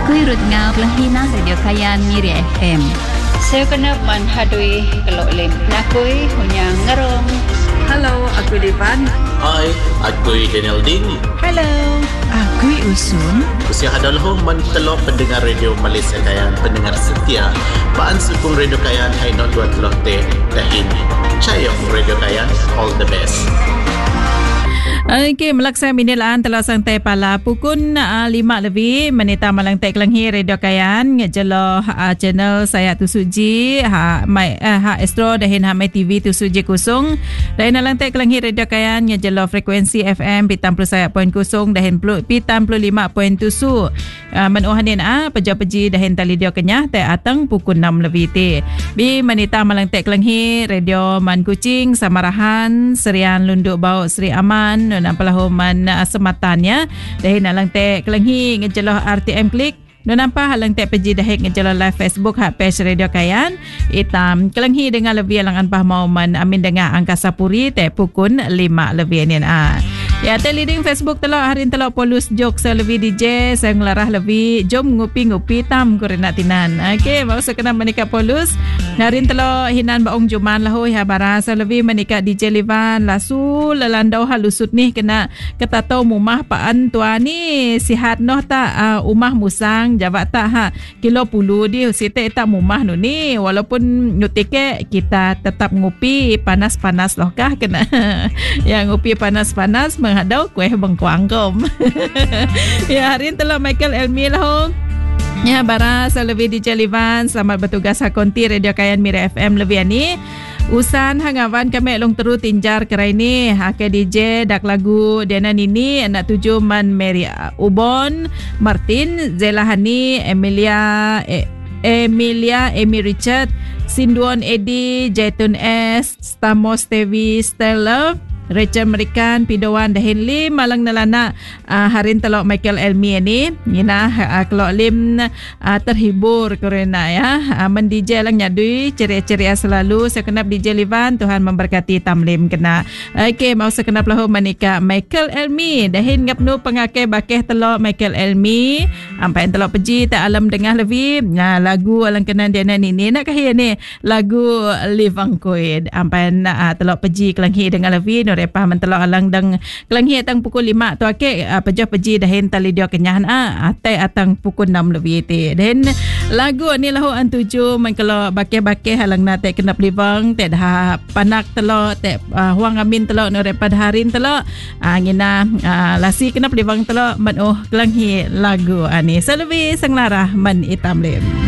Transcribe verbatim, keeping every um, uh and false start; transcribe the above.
Kui Ruth Ngau Kelahina Radio Kayan Miri F M. Saya kena manhadui kelok lim. Nakui hunyang ngerong. Halo, aku Devan. Hai, aku Daniel Ding. Hello, aku Usun. Usia hadalah mentelok pendengar radio Malaysia Kayan, pendengar setia. Baan sukung radio Kayan hai not dua teloh teh dahin. Cayong radio Kayan, all the best. Okey, melaksana minilaan telah santai pala pukul uh, lima lebih menita malang tek lenghi Radio Kayan ngejelo uh, channel saya tu suji ha mai uh, ha Astro dahin ha mai T V tu suji kusung dahin malang tek lenghi Radio Kayan ngejelo frekuensi F M pitam puluh saya poin kusung dahin pitam puluh lima poin tusu uh, menuhanin a peja-peji dahin tali dio kenyah te atang pukul enam lebih ti bi menita malang tek lenghi Radio Man Kuching Samarahan Serian Lunduk Bau Sri Aman dan pelahuman uh, sematannya dahin alang te kelenghi ngejeloh R T M Klik no nampak halang te peji dahik ngejeloh live Facebook hak page Radio Kayan itam kelenghi dengan lebih alang anpah mauman amin dengan angkasa puri te pukul lima lebih ni ah ya te leading Facebook telok harin telok polus jok saya lebih D J saya ngelarah lebih jom ngupi-ngupi tam kurena tinan okey mau sekena menikah polus harin telok hinan baong juman lahu ya barasa lebih menikah D J Livan lasu lelandau halusut nih kena ketatau mumah paan tua ni sihat noh tak uh, umah musang jawab tak ha kilo puluh di site tak mumah nu ni walaupun nutike kita tetap ngupi panas-panas loh kah kena yang ngupi panas-panas menghadau kuih bengkuangkom. Ya, hari ini telah Michael Elmi lah. Ya, bara saya lebih di Jelivan. Selamat bertugas hakonti Radio Kayan Miri F M lebih ni. Usan hangawan kami long terus tinjar kerai ni. Hake D J dak lagu Diana Nini anak tujuh man Mary Ubon, Martin, Zelahani, Emilia eh, Emilia, Amy Richard, Sinduan Eddie, Jaitun S, Stamos Tevi, Stella, Rachel Merikan, Pidowan dahin lim malang nalana uh, harin telok Michael Elmi ni ngina uh, kelok lim uh, terhibur kerana ya uh, men D J lang nyadui ceria-ceria selalu sekenap D J Livan Tuhan memberkati tamlim kena. Okey mau sekenap lahu menikah Michael Elmi dahin ngapnu pengakai bakeh telok Michael Elmi ampai telok peji tak alam dengah lebih nah lagu alang kenan dia ni nak kahia ni lagu Livangkoid ampai uh, telok peji kelanghi dengan lebih repah mentelok alang dang kelanghi atang pukul lima tu ake uh, pejah peji dahin tali dia kenyahan ah atai atang pukul enam lebih ti dan lagu ni lahu an tuju men kalau bakeh-bakeh halang nate kenap livang te dah panak telok te uh, huang amin telok no repad harin telok uh, ngina uh, lasi kenap livang telok men oh kelanghi lagu ani selebih sang larah men itam lem.